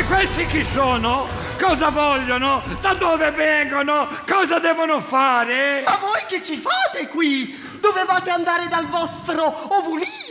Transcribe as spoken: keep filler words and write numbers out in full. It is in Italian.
questi chi sono? Cosa vogliono? Da dove vengono? Cosa devono fare? Ma voi che ci fate qui? Dovevate andare dal vostro ovulino!